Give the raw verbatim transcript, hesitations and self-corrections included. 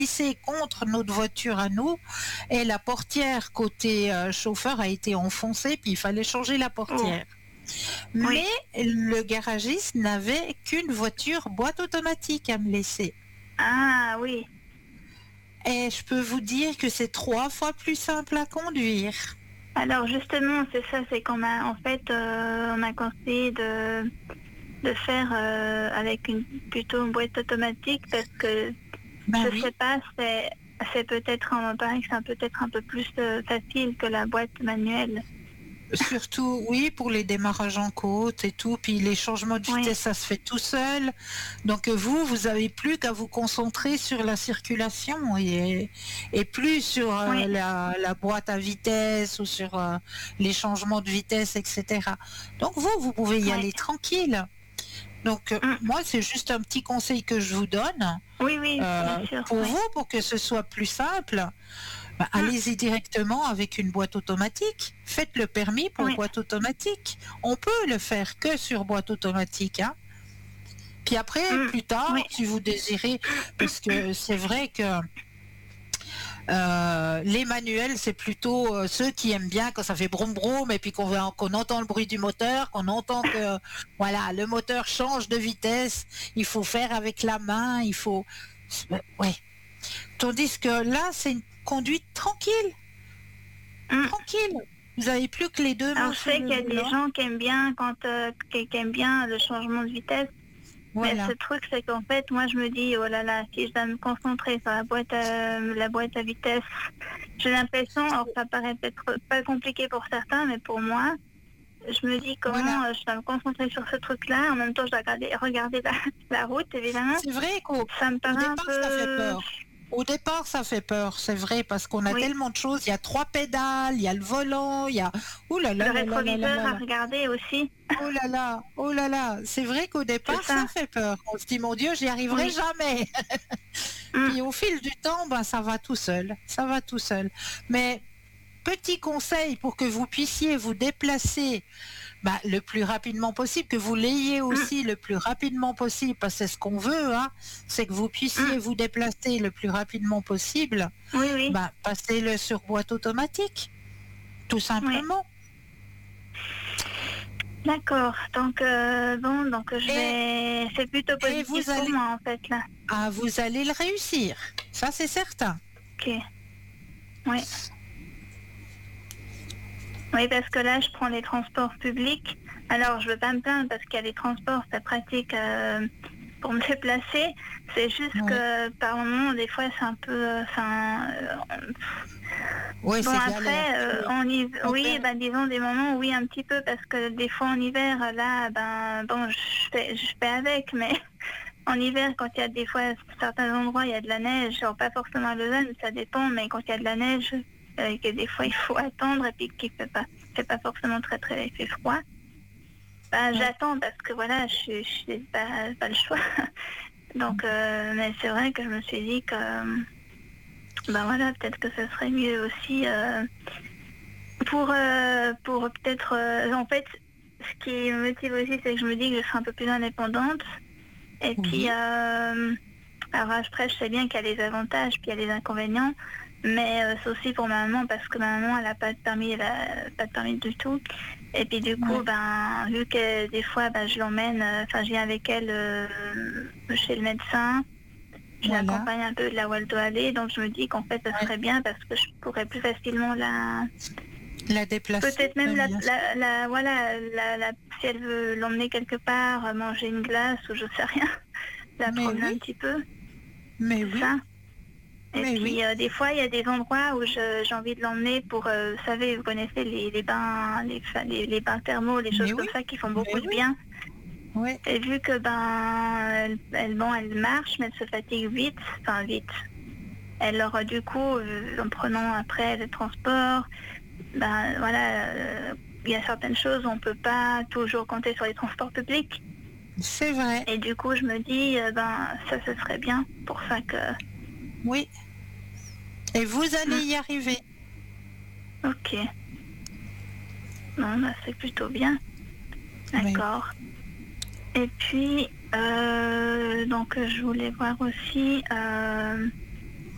glissé contre notre voiture à nous et la portière côté euh, chauffeur a été enfoncée, puis il fallait changer la portière. Mais Oui. le garagiste n'avait qu'une voiture boîte automatique à me laisser. Ah oui. Et je peux vous dire que c'est trois fois plus simple à conduire. Alors justement, c'est ça, c'est qu'on m'a, en fait, euh, on m'a conseillé de, de faire euh, avec une plutôt une boîte automatique parce que Ben je oui. sais pas, c'est, c'est peut-être, on paraît que c'est un- peut-être un peu plus euh, facile que la boîte manuelle. Surtout, oui, pour les démarrages en côte et tout, puis les changements de Oui. vitesse, ça se fait tout seul. Donc euh, vous, vous avez plus qu'à vous concentrer sur la circulation et, et plus sur euh, Oui. la, la boîte à vitesse ou sur euh, les changements de vitesse, et cetera. Donc vous, vous pouvez y Oui. aller tranquille. Donc euh, Mm. moi, c'est juste un petit conseil que je vous donne Oui, oui, euh, bien sûr. pour Oui. vous, pour que ce soit plus simple. Bah, Mm. allez-y directement avec une boîte automatique. Faites le permis pour Oui. boîte automatique. On peut le faire que sur boîte automatique. Hein. Puis après, Mm. plus tard, Oui. si vous désirez, parce que c'est vrai que euh, les manuels, c'est plutôt euh, ceux qui aiment bien quand ça fait brum brum et puis qu'on veut- qu'on entend le bruit du moteur, qu'on entend que voilà, le moteur change de vitesse. Il faut faire avec la main. Il faut, ouais. Tandis que là, c'est une conduite tranquille. Mm. Tranquille. Vous avez plus que les deux Alors mains je sur sais le qu'il y a des volant. gens qui aiment bien quand euh, qui, qui aiment bien le changement de vitesse. Mais Voilà. ce truc, c'est qu'en fait, moi, je me dis, oh là là, si je dois me concentrer sur la boîte à, la boîte à vitesse, j'ai l'impression, alors ça paraît peut-être pas compliqué pour certains, mais pour moi, je me dis comment Voilà. euh, je dois me concentrer sur ce truc-là. En même temps, je dois regarder, regarder la, la route, évidemment. C'est vrai qu'au Ça me au paraît un départ, ça fait peu... peur. Au départ, ça fait peur, c'est vrai, parce qu'on a Oui, tellement de choses. Il y a trois pédales, il y a le volant, il y a... Ouh là le là là là là là rétroviseur là à là. regarder aussi. Oh là là, oh là là. C'est vrai qu'au C'est départ, ça ça. fait peur. On se dit, mon Dieu, j'y arriverai Oui. jamais. Mm. Puis au fil du temps, ben, ça va tout seul. Ça va tout seul. Mais petit conseil pour que vous puissiez vous déplacer bah, le plus rapidement possible, que vous l'ayez Mm. aussi le plus rapidement possible, parce que c'est ce qu'on veut, hein, c'est que vous puissiez Mm. vous déplacer le plus rapidement possible, Oui, oui, bah, passez-le sur boîte automatique, tout oui. simplement. D'accord. Donc, euh, bon, donc je Et, vais... C'est plutôt et positif vous pour allez, moi, en fait, là. ah, vous allez le réussir, ça c'est certain. Ok. Oui. Oui, parce que là, je prends les transports publics. Alors, je veux pas me plaindre parce qu'il y a des transports, c'est pratique euh, pour me déplacer. C'est juste Ouais, que par moment, des fois, c'est un peu... euh, Enfin, euh, ouais, bon, c'est galère. après, euh, en hiver, On oui, perd- ben, disons des moments, oui, un petit peu, parce que des fois en hiver, là, ben, bon, je fais, je fais avec, mais en hiver, quand il y a des fois, certains endroits, il y a de la neige, alors pas forcément à Lausanne, ça dépend, mais quand il y a de la neige, euh, que des fois il faut attendre et puis qu'il fait pas, c'est pas forcément très très, il fait froid. Ben, Ouais. j'attends parce que voilà, je je n'ai pas, pas le choix. Donc, euh, mais c'est vrai que je me suis dit que, ben voilà, peut-être que ce serait mieux aussi euh, pour, euh, pour peut-être, euh, en fait, ce qui me motive aussi, c'est que je me dis que je serai un peu plus indépendante. Et puis, Oui, euh, alors après, je sais bien qu'il y a des avantages, puis il y a des inconvénients, mais euh, c'est aussi pour ma maman, parce que ma maman, elle n'a pas de permis, elle a pas de permis du tout. Et puis du coup, ouais, ben, vu que des fois, ben, je l'emmène, euh, enfin, je viens avec elle euh, chez le médecin, je voilà, l'accompagne un peu de là où elle doit aller, donc je me dis qu'en fait, ça ouais. serait bien parce que je pourrais plus facilement la... La déplacer, Peut-être même ben, la, bien sûr. la, la- voilà, la, la- si elle veut l'emmener quelque part, euh, manger une glace ou je sais rien, la Mais promener oui, un petit peu, mais c'est oui, ça. Et mais oui, puis euh, des fois, il y a des endroits où je- j'ai envie de l'emmener pour, euh, vous savez, vous connaissez les, les bains, les, fa- les, les bains thermaux, les choses mais comme oui, ça qui font mais beaucoup de oui, bien. ouais. Et vu que ben, elle, elle- bon, elle marche, mais elle se fatigue vite, enfin vite. Alors du coup, euh, en prenant après les transports, ben voilà, euh, il y a certaines choses où on peut pas toujours compter sur les transports publics. C'est vrai, Et du coup, je me dis, euh, ben ça, ce serait bien pour ça que... oui. Et vous allez Hmm, y arriver. ok, bon, bah, c'est plutôt bien, Mais d'accord. Et puis, euh, donc je voulais voir aussi... euh,